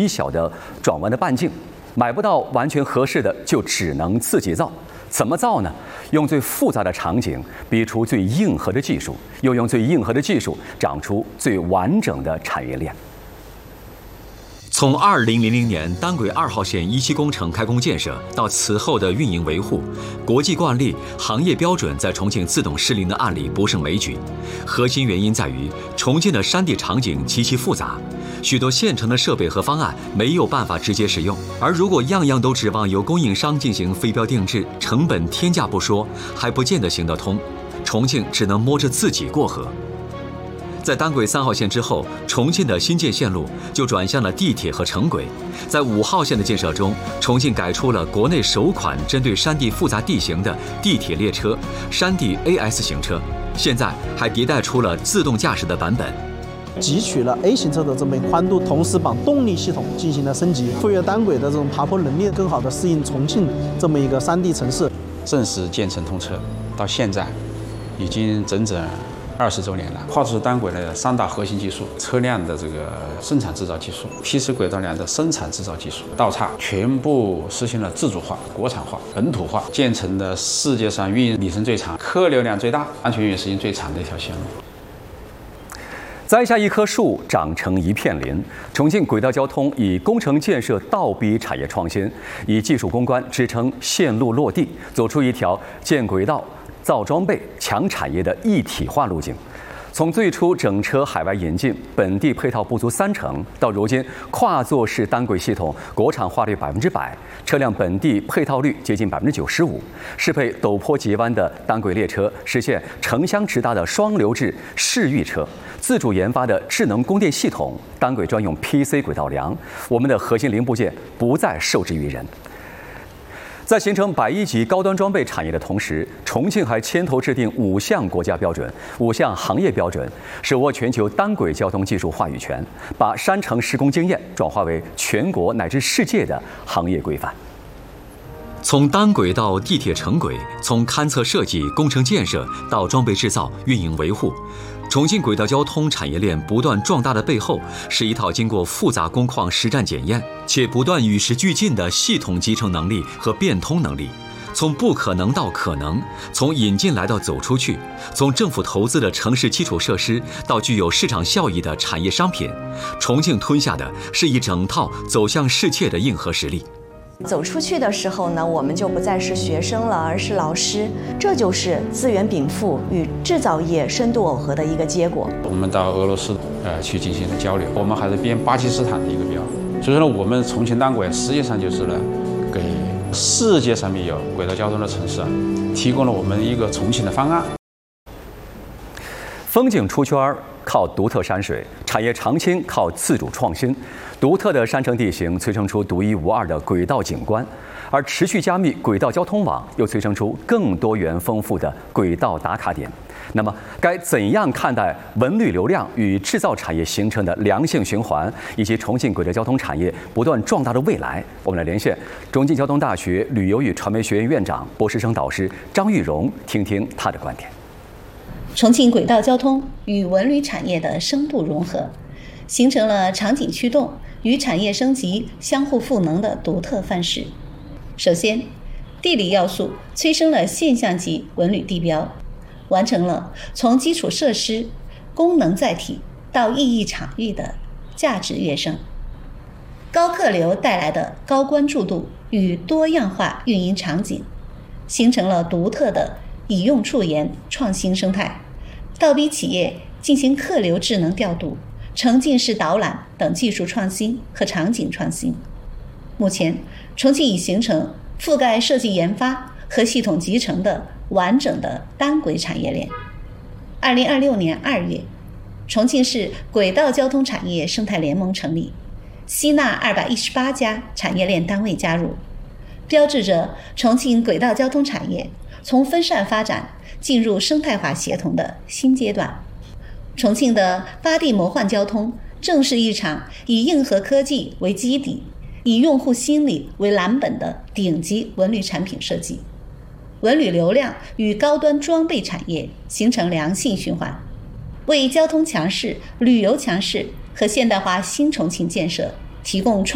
微小的转弯的半径，买不到完全合适的，就只能自己造。怎么造呢？用最复杂的场景逼出最硬核的技术，又用最硬核的技术长出最完整的产业链。 从2000年单轨2号线1期工程开工建设到此后的运营维护，国际惯例、行业标准在重庆自动失灵的案例不胜枚举。核心原因在于重庆的山地场景极其复杂，许多现成的设备和方案没有办法直接使用，而如果样样都指望由供应商进行非标定制，成本天价不说，还不见得行得通。重庆只能摸着自己过河。在单轨3号线之后，重庆的新建线路就转向了地铁和城轨。在5号线的建设中，重庆改出了国内首款针对山地复杂地形的地铁列车——山地 AS 型车。现在还迭代出了自动驾驶的版本。 汲取了 A 型车的这么宽度，同时把动力系统进行了升级，赋予单轨的这种爬坡能力，更好的适应重庆这么一个山地城市。 正式建成通车到现在，已经整整20周年了。画出单轨的3大核心技术：车辆的这个生产制造技术、批次轨道梁的生产制造技术、道岔，全部实行了自主化、国产化、本土化，建成的世界上运营里程最长、客流量最大、安全运营时间最长的一条线路。 栽下一棵树，长成一片林。重庆轨道交通以工程建设倒逼产业创新，以技术攻关支撑线路落地，走出一条建轨道、造装备、强产业的一体化路径。从最初整车海外引进，本地配套不足30%，到如今跨座式单轨系统国产化率100%，车辆本地配套率接近95%，适配陡坡急弯的单轨列车实现城乡直达的双流制市域车，自主研发的智能供电系统，单轨专用 PC 轨道梁，我们的核心零部件不再受制于人。在形成110级高端装备产业的同时，重庆还牵头制定5项国家标准、5项行业标准，手握全球单轨交通技术话语权，把山城施工经验转化为全国乃至世界的行业规范。 从单轨到地铁城轨，从勘测设计、工程建设到装备制造、运营维护，重庆轨道交通产业链不断壮大的背后，是一套经过复杂工况实战检验且不断与时俱进的系统集成能力和变通能力。从不可能到可能，从引进来到走出去，从政府投资的城市基础设施到具有市场效益的产业商品，重庆吞下的是一整套走向世界的硬核实力。 走出去的时候呢，我们就不再是学生了，而是老师。这就是资源禀赋与制造业深度耦合的一个结果。 我们到俄罗斯去进行了交流，我们还是边巴基斯坦的一个标。所以说呢，我们重庆单轨实际上就是呢，给世界上面有轨道交通的城市提供了我们一个重庆的方案。 风景出圈靠独特山水，产业长青靠自主创新。独特的山城地形催生出独一无二的轨道景观，而持续加密轨道交通网又催生出更多元丰富的轨道打卡点。那么，该怎样看待文旅流量与制造产业形成的良性循环，以及重庆轨道交通产业不断壮大的未来？我们来连线重庆交通大学旅游与传媒学院院长、博士生导师张玉荣，听听他的观点。 重庆轨道交通与文旅产业的深度融合，形成了场景驱动与产业升级相互赋能的独特范式。首先，地理要素催生了现象级文旅地标，完成了从基础设施、功能载体到意义场域的价值跃升。高客流带来的高关注度与多样化运营场景，形成了独特的以用处研创新生态，倒逼企业进行客流智能调度、沉浸式导览等技术创新和场景创新。目前，重庆已形成覆盖设计研发和系统集成的完整的单轨产业链。2026年2月，重庆市轨道交通产业生态联盟成立，吸纳218家产业链单位加入，标志着重庆轨道交通产业从分散发展进入生态化协同的新阶段。重庆的8地魔幻交通正是一场以硬核科技为基底，以用户心理为蓝本的顶级文旅产品设计。文旅流量与高端装备产业形成良性循环，为交通强势、旅游强势和现代化新重庆建设提供